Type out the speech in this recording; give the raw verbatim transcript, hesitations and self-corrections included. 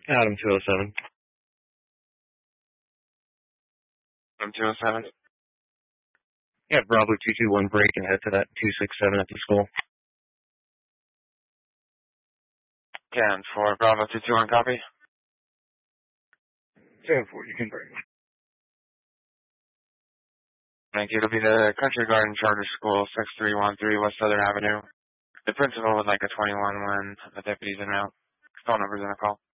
Adam two oh seven. Adam two oh seven. Yeah, Bravo two two one break and head to that two six seven at the school. ten for Bravo two two one, copy. ten four, you can break. Thank you. It'll be the Country Garden Charter School, six three one three West Southern Avenue. The principal would like a twenty-one when the deputy's en route. Phone number's in the call.